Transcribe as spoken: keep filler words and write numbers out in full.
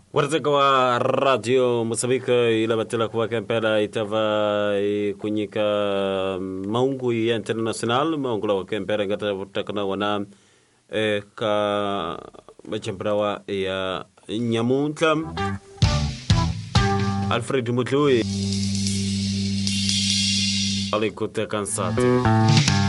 Warzeka wa radio Mozambique ila batela kwa kempela itava kunyika maungu ya international maungu la kempela ngata utakana wana e, ka machembrawa ya Nyamunta Alfred Mutlui alikuta kansati